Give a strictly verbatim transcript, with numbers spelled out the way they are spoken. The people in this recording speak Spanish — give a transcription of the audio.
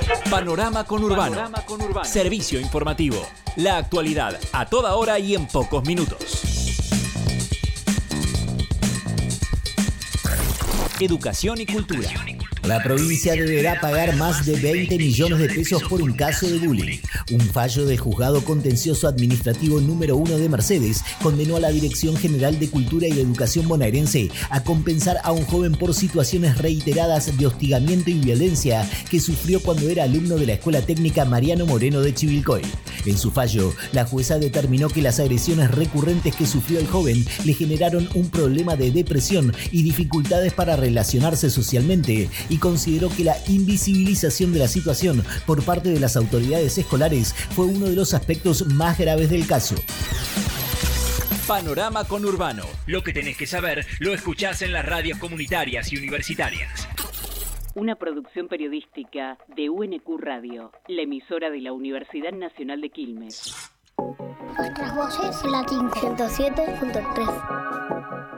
Panorama Conurbano. Panorama Conurbano. Servicio informativo. La actualidad a toda hora y en pocos minutos. Educación y cultura. La provincia deberá pagar más de veinte millones de pesos por un caso de bullying. Un fallo del Juzgado Contencioso Administrativo número uno de Mercedes condenó a la Dirección General de Cultura y Educación bonaerense a compensar a un joven por situaciones reiteradas de hostigamiento y violencia que sufrió cuando era alumno de la Escuela Técnica Mariano Moreno de Chivilcoy. En su fallo, la jueza determinó que las agresiones recurrentes que sufrió el joven le generaron un problema de depresión y dificultades para relacionarse socialmente, y consideró que la invisibilización de la situación por parte de las autoridades escolares fue uno de los aspectos más graves del caso. Panorama Conurbano. Lo que tenés que saber lo escuchás en las radios comunitarias y universitarias. Una producción periodística de U N Q Radio, la emisora de la Universidad Nacional de Quilmes. Nuestras voces, Latín ciento siete punto tres.